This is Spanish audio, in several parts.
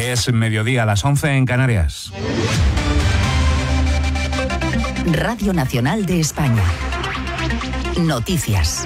Es mediodía, a las 11 en Canarias. Radio Nacional de España. Noticias.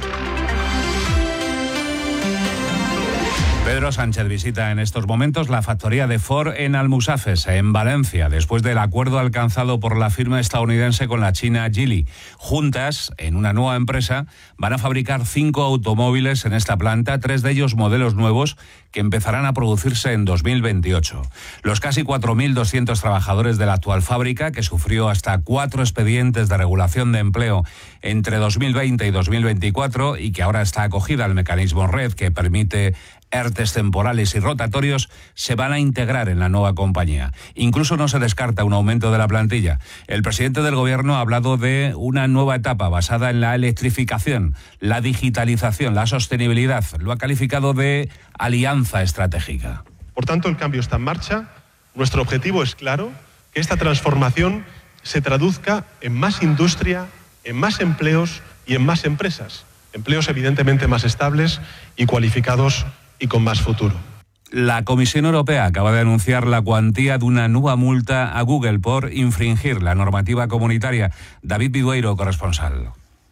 Pedro Sánchez visita en estos momentos la factoría de Ford en Almusafes, en Valencia, después del acuerdo alcanzado por la firma estadounidense con la china Geely. Juntas, en una nueva empresa, van a fabricar 5 automóviles en esta planta, 3 de ellos modelos nuevos que empezarán a producirse en 2028. Los casi 4.200 trabajadores de la actual fábrica, que sufrió hasta 4 expedientes de regulación de empleo entre 2020 y 2024 y que ahora está acogida al mecanismo RED, que permite ERTES temporales y rotatorios, se van a integrar en la nueva compañía. Incluso no se descarta un aumento de la plantilla. El presidente del Gobierno ha hablado de una nueva etapa basada en la electrificación, la digitalización, la sostenibilidad. Lo ha calificado de alianza estratégica. Por tanto, el cambio está en marcha. Nuestro objetivo es claro, que esta transformación se traduzca en más industria, en más empleos y en más empresas. Empleos evidentemente más estables y cualificados y con más futuro. La Comisión Europea acaba de anunciar la cuantía de una nueva multa a Google por infringir la normativa comunitaria. David Vidueiro, corresponsal.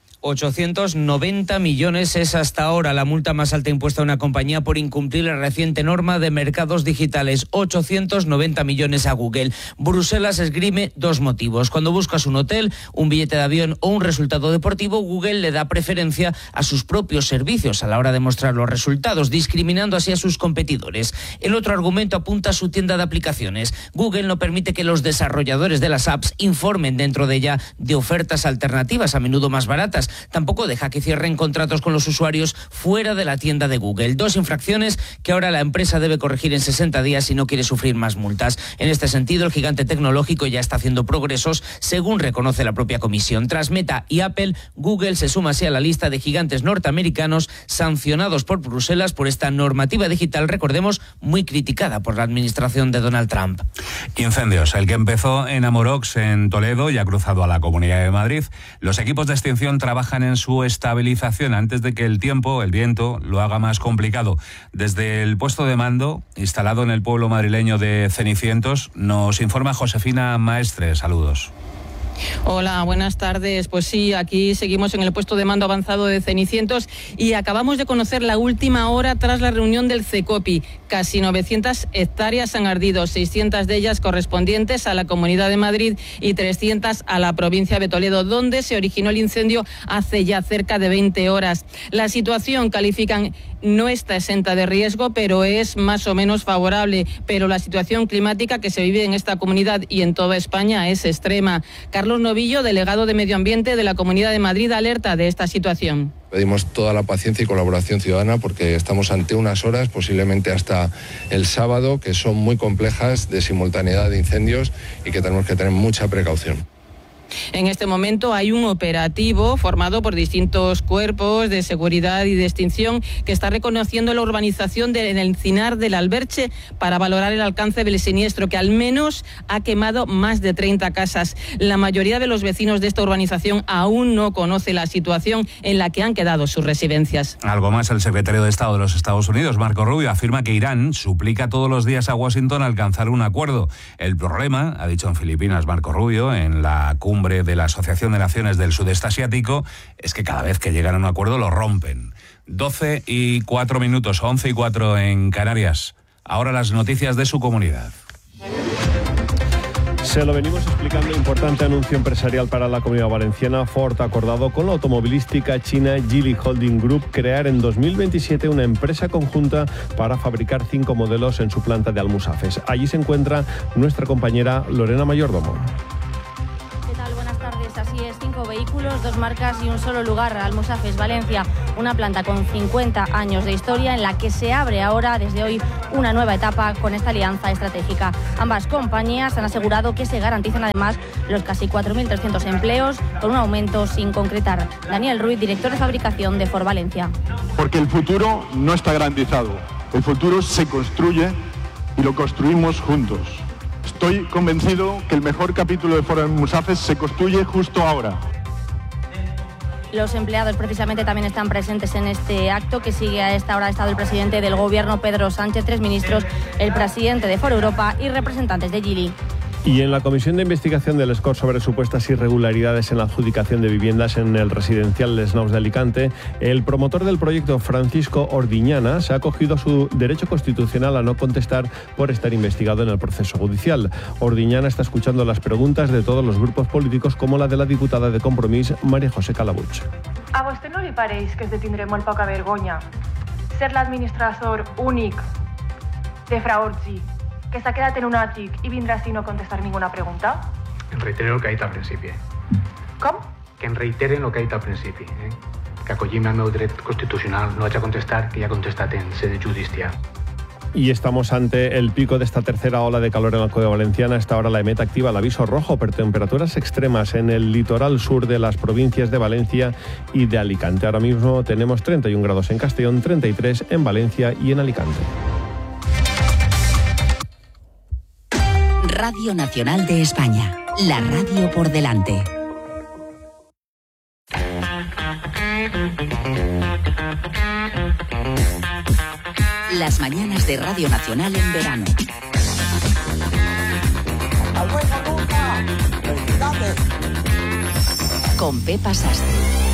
890 millones es hasta ahora la multa más alta impuesta a una compañía por incumplir la reciente norma de mercados digitales. 890 millones a Google. Bruselas esgrime 2 motivos. Cuando buscas un hotel, un billete de avión o un resultado deportivo, Google le da preferencia a sus propios servicios a la hora de mostrar los resultados, discriminando así a sus competidores. El otro argumento apunta a su tienda de aplicaciones. Google no permite que los desarrolladores de las apps informen dentro de ella de ofertas alternativas, a menudo más baratas. Tampoco deja que cierren contratos con los usuarios fuera de la tienda de Google. 2 infracciones que ahora la empresa debe corregir en 60 días si no quiere sufrir más multas. En este sentido, el gigante tecnológico ya está haciendo progresos, según reconoce la propia comisión. Tras Meta y Apple, Google se suma así a la lista de gigantes norteamericanos sancionados por Bruselas por esta normativa digital, recordemos, muy criticada por la administración de Donald Trump. Incendios, el que empezó en Amorox, en Toledo, y ha cruzado a la Comunidad de Madrid. Los equipos de extinción trabajan en su estabilización antes de que el tiempo, el viento, lo haga más complicado. Desde el puesto de mando, instalado en el pueblo madrileño de Cenicientos, nos informa Josefina Maestre. Saludos. Hola, buenas tardes. Pues sí, aquí seguimos en el puesto de mando avanzado de Cenicientos y acabamos de conocer la última hora tras la reunión del CECOPI. Casi 900 hectáreas han ardido, 600 de ellas correspondientes a la Comunidad de Madrid y 300 a la provincia de Toledo, donde se originó el incendio hace ya cerca de 20 horas. La situación, califican, no está exenta de riesgo, pero es más o menos favorable. Pero la situación climática que se vive en esta comunidad y en toda España es extrema. Carlos Novillo, delegado de Medio Ambiente de la Comunidad de Madrid, alerta de esta situación. Pedimos toda la paciencia y colaboración ciudadana porque estamos ante unas horas, posiblemente hasta el sábado, que son muy complejas, de simultaneidad de incendios y que tenemos que tener mucha precaución. En este momento hay un operativo formado por distintos cuerpos de seguridad y de extinción que está reconociendo la urbanización del Encinar del Alberche para valorar el alcance del siniestro, que al menos ha quemado más de 30 casas. La mayoría de los vecinos de esta urbanización aún no conoce la situación en la que han quedado sus residencias. Algo más, el secretario de Estado de los Estados Unidos, Marco Rubio, afirma que Irán suplica todos los días a Washington alcanzar un acuerdo. El problema, ha dicho en Filipinas Marco Rubio, en la cumbre de la Asociación de Naciones del Sudeste Asiático, es que cada vez que llegan a un acuerdo lo rompen. 12:04, 11:04 en Canarias. Ahora las noticias de su comunidad. Se lo venimos explicando, importante anuncio empresarial para la Comunidad Valenciana. Ford ha acordado con la automovilística china Geely Holding Group crear en 2027 una empresa conjunta para fabricar 5 modelos en su planta de Almusafes. Allí se encuentra nuestra compañera Lorena Mayordomo. Así es, 5 vehículos, 2 marcas y un solo lugar. Almusafes, Valencia, una planta con 50 años de historia en la que se abre ahora, desde hoy, una nueva etapa con esta alianza estratégica. Ambas compañías han asegurado que se garantizan además los casi 4.300 empleos, con un aumento sin concretar. Daniel Ruiz, director de fabricación de Ford Valencia. Porque el futuro no está garantizado. El futuro se construye y lo construimos juntos. Estoy convencido que el mejor capítulo de Ford Almusafes se construye justo ahora. Los empleados precisamente también están presentes en este acto que sigue a esta hora. Ha estado el presidente del Gobierno, Pedro Sánchez, 3 ministros, el presidente de Foro Europa y representantes de Geely. Y en la comisión de investigación del SCOR sobre supuestas irregularidades en la adjudicación de viviendas en el residencial Les Nous de Alicante, el promotor del proyecto, Francisco Ordiñana, se ha acogido a su derecho constitucional a no contestar por estar investigado en el proceso judicial. Ordiñana está escuchando las preguntas de todos los grupos políticos, como la de la diputada de Compromís, María José Calabuig. A vostè no li pareix que és de tindre molt poca vergonya ser l'administrador únic de Fra Orsi, que s'ha quedat en un àtic i vindrà així no contestar ninguna pregunta? En reitero el que ha dit al principi. Com? Que en reiteren el que ha dit al principi. Que acollim el meu dret constitucional, no haig de contestar, que ja ha contestat en sede judicial. Y estamos ante el pico de esta tercera ola de calor en la Comunidad Valenciana. A esta hora la EMET activa el aviso rojo por temperaturas extremas en el litoral sur de las provincias de Valencia y de Alicante. Ahora mismo tenemos 31 grados en Castellón, 33 en Valencia y en Alicante. Radio Nacional de España, la radio por delante. Las mañanas de Radio Nacional en verano. Con Pepa Sastre.